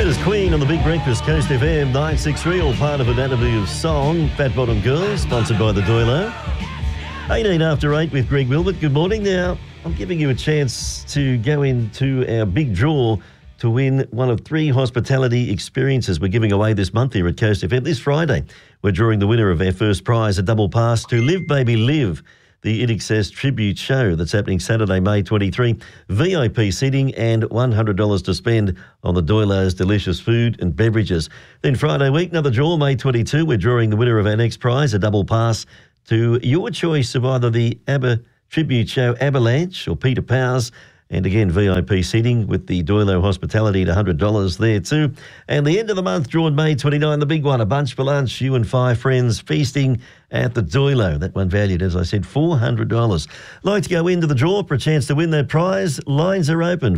It is Queen on the Big Breakfast, Coast FM 963, all part of Anatomy of Song. Fat Bottom Girls, sponsored by the Doilo. 18 after 8 with Greg Wilbert. Good morning. Now, I'm giving you a chance to go into our big draw to win one of 3 hospitality experiences we're giving away this month here at Coast FM. This Friday, we're drawing the winner of our first prize, a double pass to Live Baby Live, the INXS tribute show that's happening Saturday, May 23. VIP seating and $100 to spend on the Doilo's delicious food and beverages. Then Friday week, another draw, May 22. We're drawing the winner of our next prize, a double pass to your choice of either the ABBA tribute show Avalanche or Peter Powers. And again, VIP seating with the Doilo hospitality at $100 there too. And the end of the month, drawn May 29, the big one, a bunch for lunch, you and 5 friends feasting at the Doilo. That one valued, as I said, $400. Like to go into the draw for a chance to win that prize? Lines are open,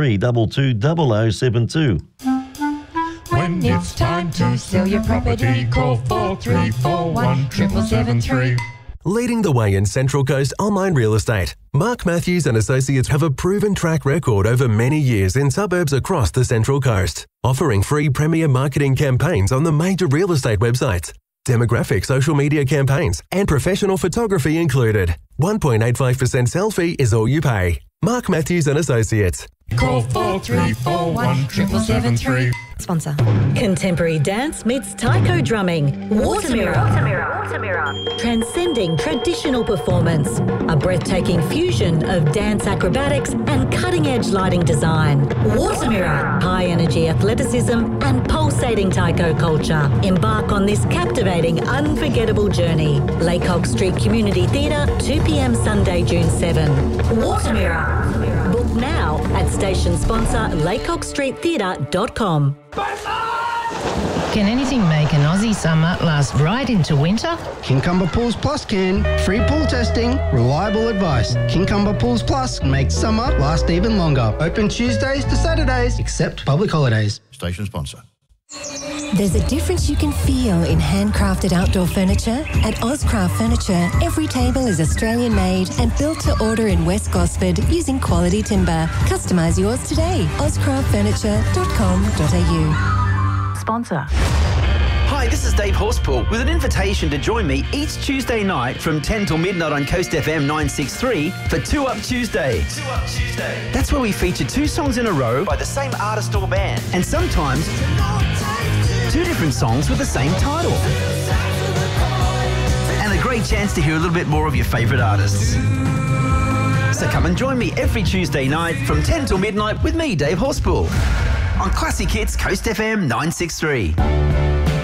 43220072. When it's time to sell your property, call 4341 7773. Leading the way in Central Coast online real estate, Mark Matthews and Associates have a proven track record over many years in suburbs across the Central Coast, offering free premier marketing campaigns on the major real estate websites, demographic social media campaigns, and professional photography included. 1.85% sell fee is all you pay. Mark Matthews and Associates. Call 4341 7773. Sponsor. Contemporary dance meets taiko drumming. Water Mirror. Transcending traditional performance. A breathtaking fusion of dance acrobatics and cutting-edge lighting design. Water Mirror. High-energy athleticism and pulsating taiko culture. Embark on this captivating, unforgettable journey. Laycock Street Community Theatre, 2 p.m. Sunday, June 7. Water Mirror. Book now at station sponsor laycockstreettheatre.com. Can anything make an Aussie summer last right into winter? Kincumber Pools Plus can. Free pool testing, reliable advice. Kincumber Pools Plus makes summer last even longer. Open Tuesdays to Saturdays, except public holidays. Station sponsor. There's a difference you can feel in handcrafted outdoor furniture. At Ozcraft Furniture, every table is Australian-made and built to order in West Gosford using quality timber. Customise yours today. ozcraftfurniture.com.au. Sponsor. Hi, this is Dave Horspool with an invitation to join me each Tuesday night from 10 till midnight on Coast FM 963 for 2 Up Tuesday. 2 Up Tuesday. That's where we feature 2 songs in a row by the same artist or band, and sometimes 2 different songs with the same title. And a great chance to hear a little bit more of your favourite artists. So come and join me every Tuesday night from 10 till midnight with me, Dave Horspool, on Classic Hits Coast FM 963.